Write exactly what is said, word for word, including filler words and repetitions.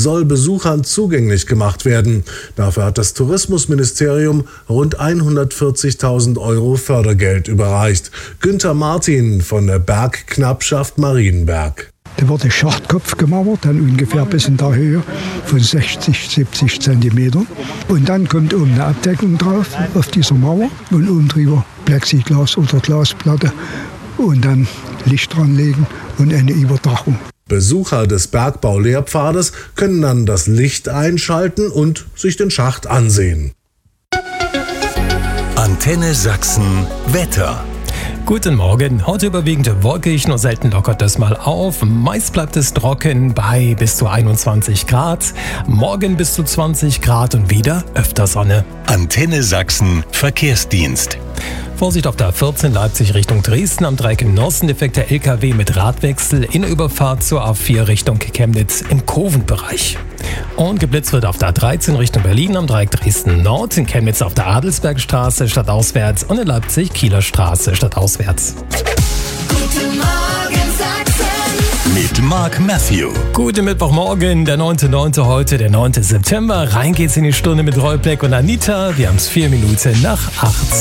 soll Besuchern zugänglich gemacht werden. Dafür hat das Tourismusministerium rund hundertvierzigtausend Euro Fördergeld überreicht. Günther Martin von der Bergknappschaft Marienberg. Da wird der Schachtkopf gemauert, dann ungefähr bis in der Höhe von sechzig, siebzig Zentimetern. Und dann kommt oben eine Abdeckung drauf auf dieser Mauer und oben drüber Plexiglas oder Glasplatte und dann Licht dran legen und eine Überdachung. Besucher des Bergbaulehrpfades können dann das Licht einschalten und sich den Schacht ansehen. Antenne Sachsen Wetter. Guten Morgen. Heute überwiegend wolkig, nur selten lockert es mal auf. Meist bleibt es trocken bei bis zu einundzwanzig Grad. Morgen bis zu zwanzig Grad und wieder öfter Sonne. Antenne Sachsen Verkehrsdienst. Vorsicht auf der A vierzehn Leipzig Richtung Dresden. Am Dreieck im Norsten defekter L K W mit Radwechsel in der Überfahrt zur A vier Richtung Chemnitz im Kurvenbereich. Und geblitzt wird auf der A dreizehn Richtung Berlin am Dreieck Dresden Nord, in Chemnitz auf der Adelsbergstraße stadtauswärts und in Leipzig Kieler Straße stadtauswärts. Guten Morgen Sachsen. Mit Mark Matthew. Guten Mittwochmorgen, der neunte neunte heute, der neunte September. Rein geht's in die Stunde mit Roy Black und Anita. Wir haben's vier Minuten nach acht.